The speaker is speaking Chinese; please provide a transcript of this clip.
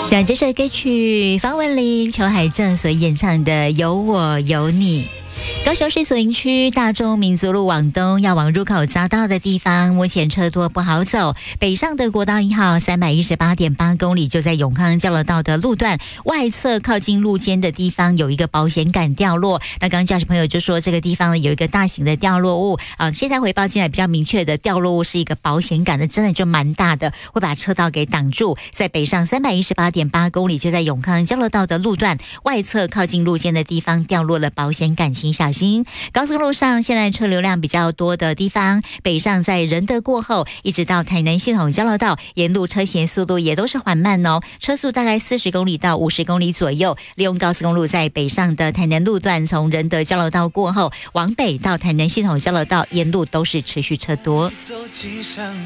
像这首歌曲，方文琳、裘海正所演唱的《有我有你》。高雄市左营区大中民族路往东要往入口匝道的地方，目前车多不好走。北上的国道1号318.8公里就在永康交流道的路段外侧，靠近路肩的地方有一个保险杆掉落。那刚刚驾驶朋友就说这个地方呢有一个大型的掉落物现在回报进来比较明确的掉落物是一个保险杆的，真的就蛮大的，会把车道给挡住。在北上318.8公里就在永康交流道的路段外侧靠近路肩的地方掉落了保险杆，请小心。高速公路上现在车流量比较多的地方，北上在仁德过后一直到台南系统交流道，沿路车行速度也都是缓慢哦，车速大概40公里到50公里左右。利用高速公路在北上的台南路段，从仁德交流道过后往北到台南系统交流道，沿路都是持续车多。